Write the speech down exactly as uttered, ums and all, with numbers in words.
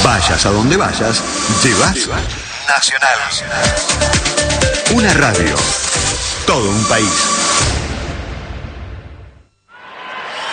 Vayas a donde vayas, llevas Nacional. Una radio, todo un país.